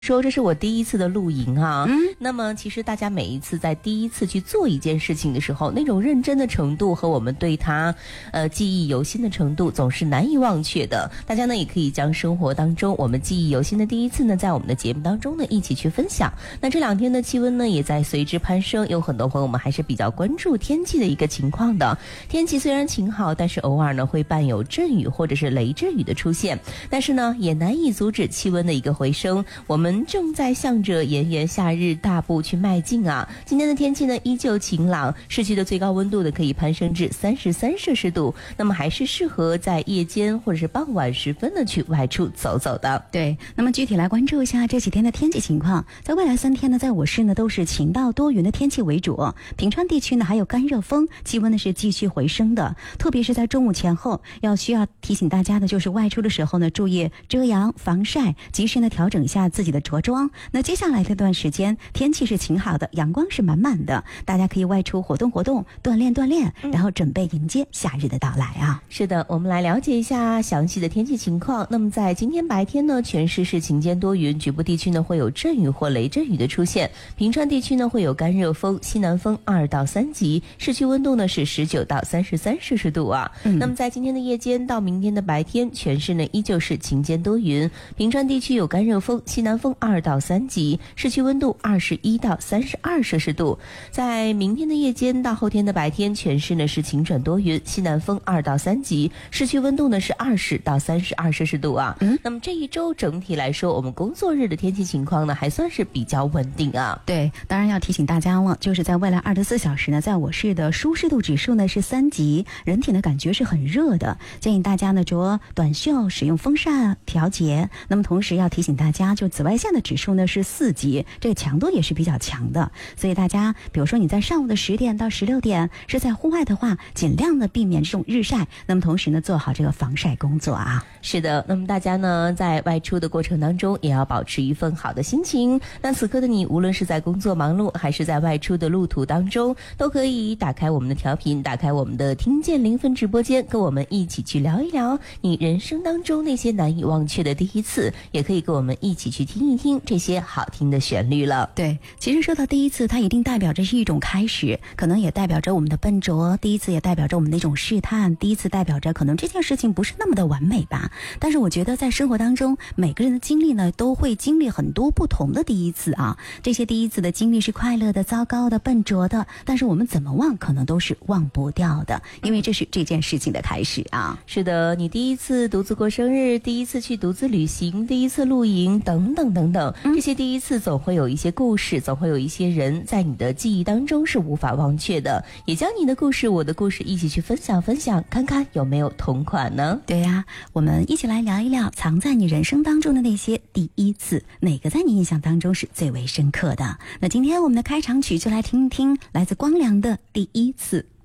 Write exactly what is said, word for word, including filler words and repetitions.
说这是我第一次的露营啊， 嗯， 那么其实大家每一次在第一次去做一件事情的时候，那种认真的程度和我们对它呃记忆犹新的程度总是难以忘却的。大家呢也可以将生活当中我们记忆犹新的第一次呢，在我们的节目当中呢一起去分享。那这两天的气温呢也在随之攀升，有很多朋友们还是比较关注天气的一个情况的。天气虽然晴好，但是偶尔呢会伴有阵雨或者是雷阵雨的出现，但是呢也难以阻止气温的一个回升。我们正在向着炎炎夏日大步去迈进啊！今天的天气呢依旧晴朗，市区的最高温度呢可以攀升至三十三摄氏度，那么还是适合在夜间或者是傍晚时分呢去外出走走的。 对，那么具体来关注一下这几天的天气情况。在未来三天呢，在我市呢都是晴到多云的天气为主，平川地区呢还有干热风，气温呢是继续回升的。特别是在中午前后，要需要提醒大家的就是外出的时候呢，注意遮阳防晒，及时呢调整一下自己的着装。那接下来这段时间天气是晴好的，阳光是满满的，大家可以外出活动活动，锻炼锻炼，然后准备迎接夏日的到来啊。 是的，我们来了解一下详细的天气情况。那么在今天白天呢，全市是晴间多云，局部地区呢会有阵雨或雷阵雨的出现。平川地区呢会有干热风，西南风二到三级，市区温度呢是十九到三十三摄氏度啊。嗯、那么在今天的夜间到明天的白天，全市呢依旧是晴间多云，平川地区有干热风，西南风二到三级，市区温度二十一到三十二摄氏度。在明天的夜间到后天的白天，全市呢是晴转多云，西南风二到三级，市区温度呢是二十到三十二摄氏度啊。嗯，那么这一周整体来说，我们工作日的天气情况呢还算是比较稳定啊。 对，当然要提醒大家了，就是在未来二十四小时呢，在我市的舒适度指数呢是三级，人体的感觉是很热的，建议大家呢着短袖，使用风扇调节。那么同时要提醒大家，就紫外线的指数呢是四级，这个强度也是比较强的，所以大家比如说你在上午的十点到十六点是在户外的话，尽量的避免这种日晒，那么同时呢做好这个防晒工作啊。 是的，那么大家呢在外出的过程当中也要保持一份好的心情。那此刻的你无论是在工作忙碌还是在外出的路途当中，都可以打开我们的调频，打开我们的听见零分直播间，跟我们一起去聊一聊你人生当中那些难以忘却的第一次，也可以跟我们一起去听一听这些好听的旋律了。 对，其实说到第一次，它一定代表着是一种开始，可能也代表着我们的笨拙，第一次也代表着我们的一种试探，第一次代表着可能这件事情不是那么的完美吧。但是我觉得在生活当中，每个人的经历呢都会经历很多不同的第一次啊。这些第一次的经历是快乐的、糟糕的、笨拙的，但是我们怎么忘可能都是忘不掉的，因为这是这件事情的开始啊。 是的，你第一次独自过生日，第一次去独自旅行，第一次露营等等等等，这些第一次总会有一些故事，总会有一些人在你的记忆当中是无法忘却的，也将你的故事我的故事一起去分享分享，看看有没有同款呢？ 对呀、啊，我们一起来聊一聊藏在你人生当中的那些第一次，哪个在你印象当中是最为深刻的。那今天我们的开场曲就来听一听来自光良的第一次。